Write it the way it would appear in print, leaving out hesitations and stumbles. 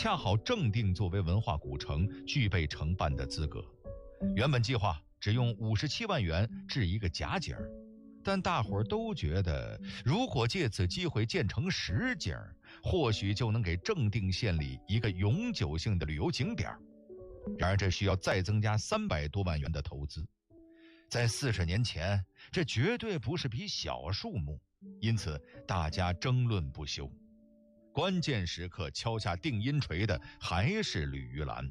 恰好正定作为文化古城具备承办的资格。原本计划只用57万元置一个假景，但大伙儿都觉得如果借此机会建成实景，或许就能给正定县里一个永久性的旅游景点。然而这需要再增加300多万元的投资，在40年前这绝对不是笔小数目，因此大家争论不休。关键时刻敲下定音锤的还是吕玉兰。